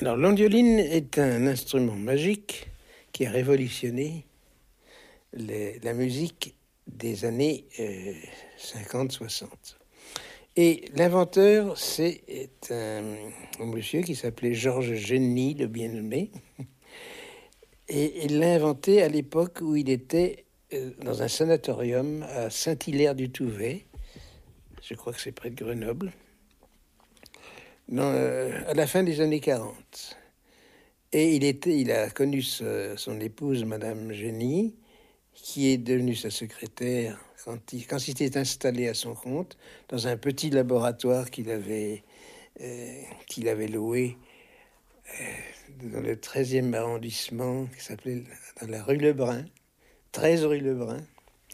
Alors, l'ondioline est un instrument magique qui a révolutionné la musique des années 50-60. Et l'inventeur, c'est un monsieur qui s'appelait Georges Genny, le bien-nommé. Et il l'a inventé à l'époque où il était dans un sanatorium à Saint-Hilaire-du-Touvet. Je crois que c'est près de Grenoble. À la fin des années 40. Et il a connu son épouse, Madame Génie, qui est devenue sa secrétaire quand il s'est installé à son compte dans un petit laboratoire qu'il avait loué dans le 13e arrondissement, qui s'appelait dans la rue Lebrun, 13 rue Lebrun.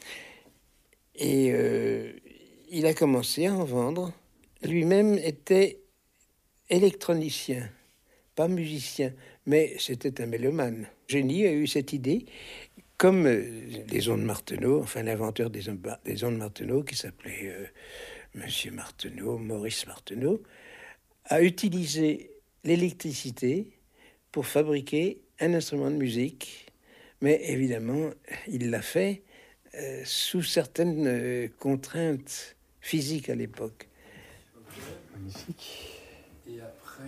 Et il a commencé à en vendre. Lui-même était électronicien, pas musicien, mais c'était un mélomane. Génie a eu cette idée, comme les ondes Martenot, enfin l'inventeur des ondes Martenot, qui s'appelait Monsieur Martenot, Maurice Martenot, a utilisé l'électricité pour fabriquer un instrument de musique, mais évidemment, il l'a fait sous certaines contraintes physiques à l'époque. Magnifique. Et après...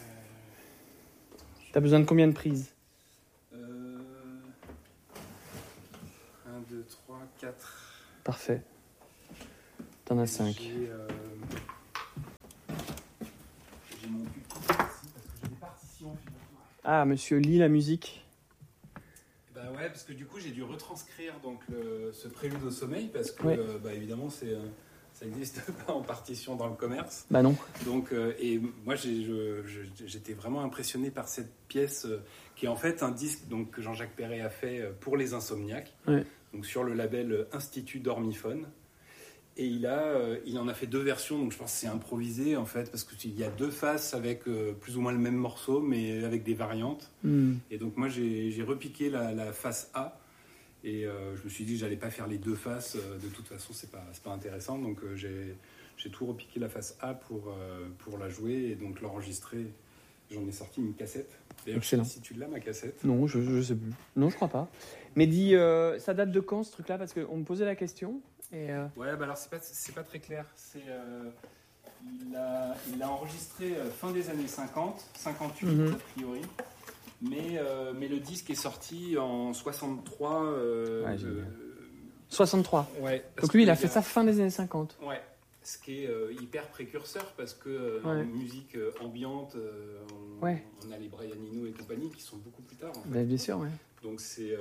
T'as besoin de combien de prises? 1, 2, 3, 4. Parfait. T'en as 5. J'ai mon pupitre ici parce que j'ai des partitions. Ah, monsieur lit la musique. Bah ouais, parce que du coup j'ai dû retranscrire donc ce prélude au sommeil parce que ouais. Évidemment ça n'existe pas en partition dans le commerce. Bah non. Donc et moi j'étais vraiment impressionné par cette pièce qui est en fait un disque donc que Jean-Jacques Perret a fait pour les insomniaques. Ouais. Donc sur le label Institut Dormiphone. Et il en a fait 2 versions, donc je pense que c'est improvisé en fait, parce qu'il y a 2 faces avec plus ou moins le même morceau, mais avec des variantes. Et donc moi j'ai repiqué la face A, et je me suis dit que j'allais pas faire les 2 faces, de toute façon c'est pas intéressant, donc j'ai tout repiqué la face A pour la jouer et donc l'enregistrer. J'en ai sorti une cassette. D'ailleurs, excellent. Je sais pas si tu l'as, ma cassette. Non, je sais plus. Non, je crois pas. Mais dis, ça date de quand ce truc-là? Parce qu'on me posait la question. Et Ouais, bah alors c'est pas très clair. Il l'a enregistré fin des années 50, 58 a priori. Mais le disque est sorti en 63. 63. Ouais. Donc lui, il a fait ça fin des années 50. Ouais. Ce qui est hyper précurseur parce que en musique ambiante, on a les Brian Eno et compagnie qui sont beaucoup plus tard. En fait. Bah, bien sûr, ouais. Donc c'est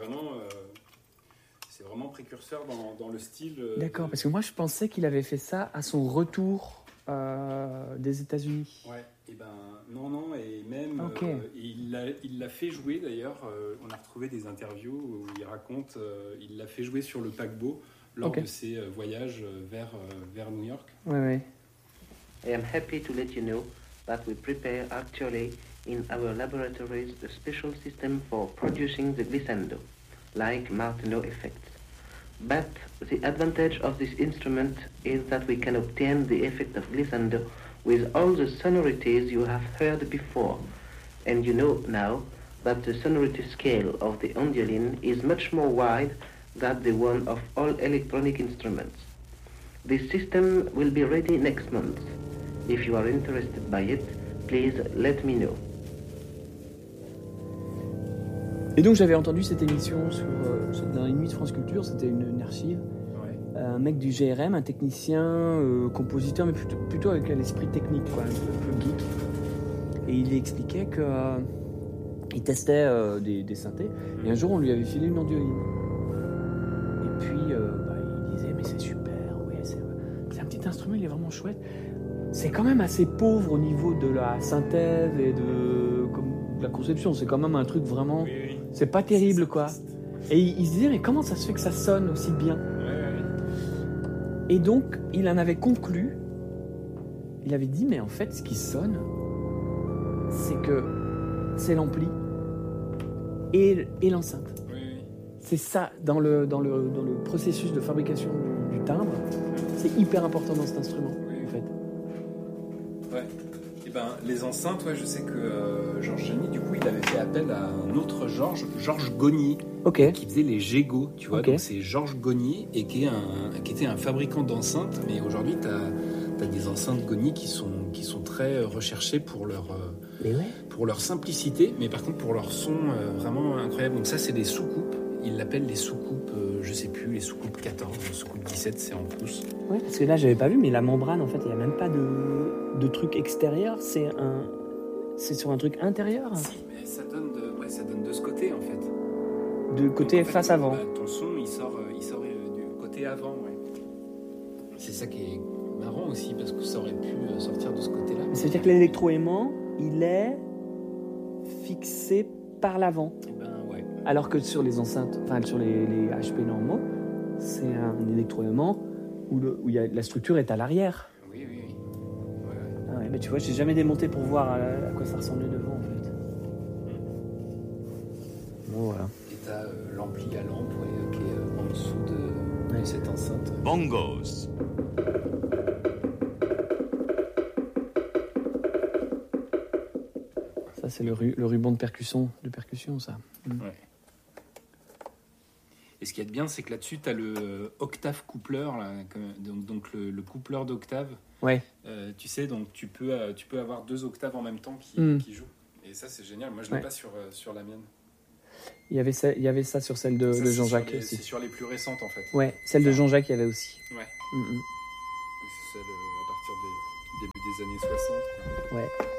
vraiment précurseur dans le style. D'accord, parce que moi je pensais qu'il avait fait ça à son retour des États-Unis. Ouais, et ben non, et même il l'a fait jouer d'ailleurs. On a retrouvé des interviews où il raconte, il l'a fait jouer sur le paquebot lors de ses voyages vers New York. Ouais. I am happy to let you know that we prepare actually in our laboratories a special system for producing the glissando, like Martenot effects. But the advantage of this instrument is that we can obtain the effect of glissando with all the sonorities you have heard before, and you know now that the sonority scale of the ondioline is much more wide than the one of all electronic instruments. This system will be ready next month. If you are interested by it, please let me know. Et donc j'avais entendu cette émission dans les nuits de France Culture, c'était une archive. Un mec du GRM, un technicien, compositeur, mais plutôt avec l'esprit technique, quoi, un peu geek. Et il expliquait qu'il testait des synthés, et un jour on lui avait filé une ondioline. Et puis il disait mais c'est super, oui, c'est un petit instrument, il est vraiment chouette. C'est quand même assez pauvre au niveau de la synthèse et de la conception, c'est quand même un truc vraiment... Oui. C'est pas terrible, quoi. Et il se disait, mais comment ça se fait que ça sonne aussi bien? Et donc, il en avait conclu, il avait dit, mais en fait, ce qui sonne, c'est l'ampli et l'enceinte. Oui. C'est ça, dans le processus de fabrication du timbre, c'est hyper important dans cet instrument, en fait. Ouais. Et ben, les enceintes, ouais, je sais que Georges Génie, du coup, il avait fait appel à un autre Georges Gognier, Ok. qui faisait les Gégo, tu vois. Ok. Donc c'est Georges Gognier et qui était un fabricant d'enceintes, mais aujourd'hui, t'as des enceintes Gognier qui sont très recherchées pour Mais ouais. pour leur simplicité, mais par contre pour leur son vraiment incroyable. Donc ça, c'est des soucoupes. Ils l'appellent les soucoupes, je sais plus, les soucoupes 14, les soucoupes 17, c'est en pouces. Ouais, parce que là, j'avais pas vu, mais la membrane, en fait, il n'y a même pas de truc extérieur. C'est sur un truc intérieur. Si, mais ça donne de ce côté en fait. De côté Donc, en fait, face avant. Ton son, il sort du côté avant, ouais. C'est ça qui est marrant aussi, parce que ça aurait pu sortir de ce côté-là. Mais ça veut dire que l'électroaimant, il est fixé par l'avant. Eh ben ouais. Alors que sur les enceintes, enfin sur les HP normaux, c'est un électroaimant où la structure est à l'arrière. Oui. Ouais. Ah ouais, mais tu vois, j'ai jamais démonté pour voir à quoi ça ressemblait devant en fait. Bon voilà. Et t'as l'ampli à lampe, ouais, qui est en dessous de cette enceinte. Bongos. Ça c'est le ruban de percussion, ça. Ouais. Et ce qu'il y a de bien, c'est que là-dessus, tu as le octave coupleur, là, donc le coupleur d'octave. Ouais. Tu sais, donc tu peux avoir 2 octaves en même temps qui jouent. Et ça, c'est génial. Moi, je ne l'ai pas sur la mienne. Il y avait ça sur celle de Ça, Jean-Jacques aussi. C'est sur les plus récentes, en fait. Ouais, celle de Jean-Jacques, il y avait aussi. Ouais. Mm-mm. C'est celle à partir des début des années 60. Quoi. Ouais.